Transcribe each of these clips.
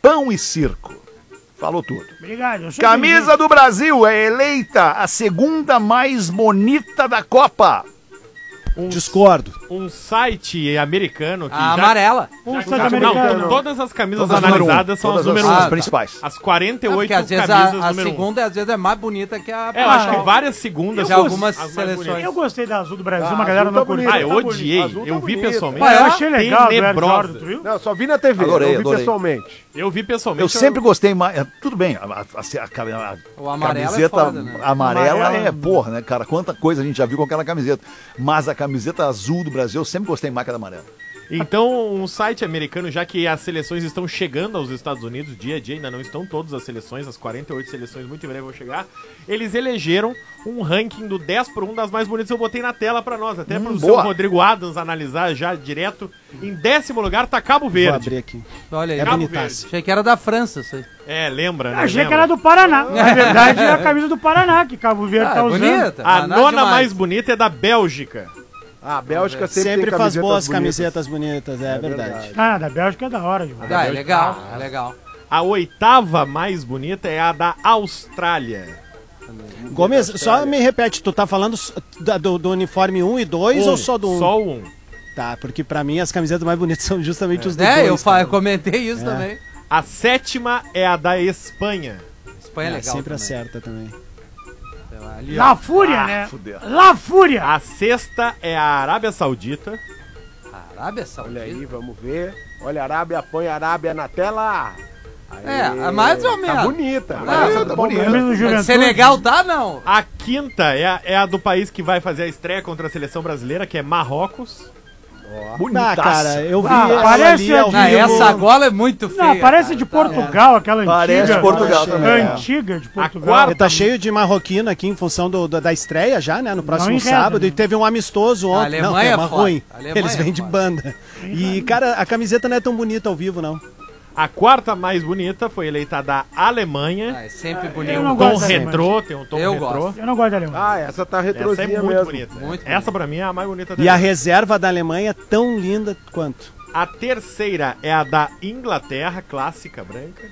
pão e circo. Falou tudo. Obrigado. Camisa do Brasil é eleita a segunda mais bonita da Copa. Discordo. Um site americano que amarela. Todas as camisas analisadas são as número 1. As principais. As 48 às vezes camisas a número 1. segunda às vezes é mais bonita que a... Eu acho que várias segundas de algumas seleções. Eu gostei da azul do Brasil, uma galera não curtiu. Eu odiei. Eu vi pessoalmente. Eu achei legal. Tenebrosa. Não, só vi na TV. Adorei, eu vi pessoalmente. Eu vi pessoalmente. Eu sempre gostei mais. Tudo bem, o amarelo camiseta é foda, né? amarela é porra, né, cara? Quanta coisa a gente já viu com aquela camiseta. Mas a camiseta azul do Brasil, eu sempre gostei mais que a da amarela. Então, um site americano, já que as seleções estão chegando aos Estados Unidos dia a dia, ainda não estão todas as seleções, as 48 seleções muito em breve vão chegar, eles elegeram um ranking do 10 por 1 das mais bonitas. Eu botei na tela pra nós, até pro seu Rodrigo Adams analisar já direto. Em 10º lugar tá Cabo Verde. Vou abrir aqui. Olha aí. É Cabo bonitaço. Achei que era da França isso aí. Lembra, né? Achei que era do Paraná. Na verdade, é a camisa do Paraná que Cabo Verde tá usando. Bonita. A nona mais bonita é da Bélgica. A Bélgica sempre faz boas bonitas. camisetas bonitas, é verdade. Ah, da Bélgica é da hora demais. É legal, é legal. A 8ª mais bonita é a da Austrália. Gomes, só me repete, tu tá falando do uniforme 1 e 2 ou só do 1? Só o 1. Tá, porque pra mim as camisetas mais bonitas são justamente os do 2. Eu comentei isso também. A 7ª é a da Espanha. Espanha é legal. Sempre também. acerta também. Ali, La Fúria, né? Fudeu. La Fúria! A 6ª é a Arábia Saudita. Arábia Saudita. Olha aí, vamos ver. Olha a Arábia, põe a Arábia na tela. Aê, mais ou menos. Tá bonita. Tá bonita. Senegal tá, não? A 5ª é a do país que vai fazer a estreia contra a seleção brasileira, que é Marrocos. Ah, cara, eu vi parece ao vivo. Essa gola é muito feia. Não, parece de Portugal, aquela antiga. Parece de Portugal também. Antiga de Portugal. Tá cheio de marroquino aqui em função da estreia já, né? No próximo sábado. Né? E teve um amistoso ontem. A Alemanha não, é ruim. Eles vêm é de banda. E, cara, a camiseta não é tão bonita ao vivo, não. A 4ª mais bonita foi eleita da Alemanha. É sempre bonito. Tem um tom retrô, tem um tom retrô. Eu não gosto da Alemanha. Essa tá retrozinha essa é muito mesmo. bonita. Muito essa pra mim é a mais bonita E a reserva da Alemanha é tão linda quanto. A 3ª é a da Inglaterra, clássica branca.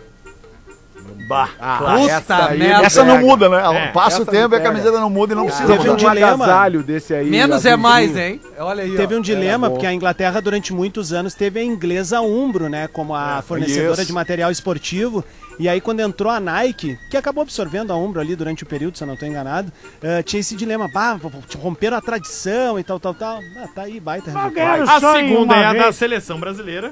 Essa não muda, né? Passa o tempo e a pega. camiseta não muda e não precisa Teve um mudar. dilema. agasalho desse aí. Menos é azulzinho. mais, hein? Olha aí. Teve um dilema, bom. porque a Inglaterra durante muitos anos teve a inglesa Umbro, né? Como a fornecedora de material esportivo. E aí quando entrou a Nike, que acabou absorvendo a Umbro ali durante o período, se eu não estou enganado, tinha esse dilema, romperam a tradição e tal. Tá aí, baita resultado. A segunda é a da seleção brasileira.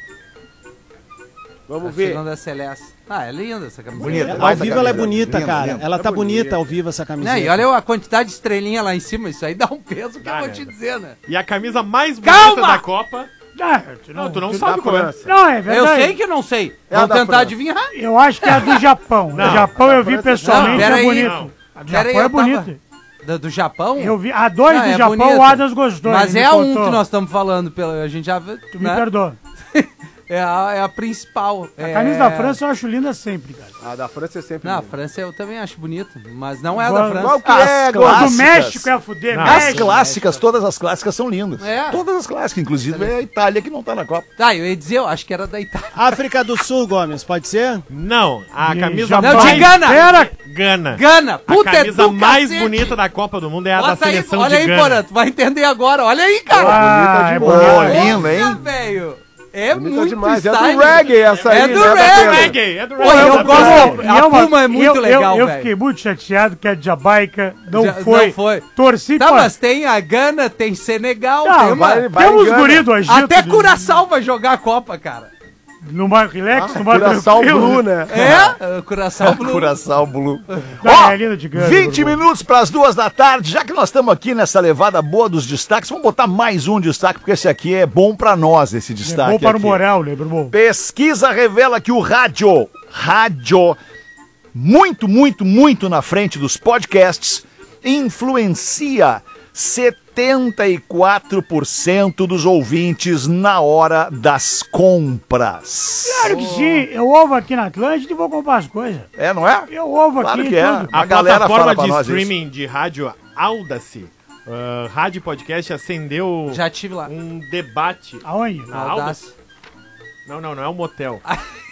Vamos ver. Segunda é Celeste. É linda essa camiseta. Bonita. Ao vivo ela é bonita, Linda, cara. linda. Ela tá bonita ao vivo, essa camiseta. E olha a quantidade de estrelinha lá em cima, isso aí dá um peso que eu vou te dizer, né? E a camisa mais bonita da Copa. Tu não sabe qual é. Não, é verdade. Eu sei que eu não sei. Vamos tentar adivinhar. Eu acho que é a do Japão. Não, do Japão eu vi pessoalmente, é bonito. Não. A do Japão é bonita. Do Japão? Eu vi. A 2 Não, do é Japão, bonita. o Adams gostou. Mas ele é a me 1 contou. que nós estamos falando. A gente já... Tu me perdoa. É a principal. A camisa da França eu acho linda sempre, cara. A da França é sempre Não, a bonita. França eu também acho bonita, mas não é a Igual- da Qual França. que é, As Do clássicas. México é a fuder. Não. As México. clássicas, todas as clássicas são lindas. É. Todas as clássicas, inclusive é a Itália que não tá na Copa. Tá, eu ia dizer, eu acho que era da Itália. África do Sul, Gomes, pode ser? Não, a De camisa Japão. Não, de Gana! Pera, Gana. Gana! Puta, A camisa do mais cacete. bonita da Copa do Mundo é a da Bota aí, seleção olha de aí, Gana. Porã, tu vai entender agora. Olha aí, cara. Ah, é Pô, bonito. linda, hein? Velho. É Bonita muito demais. É style. do reggae essa aí, É do né, reggae. Reggae, é do Pô, reggae. eu gosto. A Puma é muito legal, Eu velho. fiquei muito chateado que a Jamaica não Já- foi. não foi. Torci Tá, pra... mas tem a Gana, tem Senegal, Não, tem uma... vai Temos Gana. guri do Egito. Até Curaçao vai jogar a Copa, cara. No mar relax, no mar Curaçao tranquilo. Blue, né? Curaçao Blue. Curaçao Blue. Não, Ó, é linda de Gana, 20 Bruno. minutos para as 2 da tarde. Já que nós estamos aqui nessa levada boa dos destaques, vamos botar mais um destaque, porque esse aqui é bom para nós, esse É destaque bom para o aqui. moral, né, Bruno? Pesquisa revela que o rádio, muito na frente dos podcasts, influencia 74% dos ouvintes na hora das compras. Claro que sim. Eu ouvo aqui na Atlântida e vou comprar as coisas. É, não é? Eu ouvo Claro aqui que é. tudo. A A galera plataforma fala pra de nós isso. streaming de rádio Audacy, rádio podcast, acendeu Já tive lá. um debate. Aonde? Na Audace. Audacy? Não é um motel.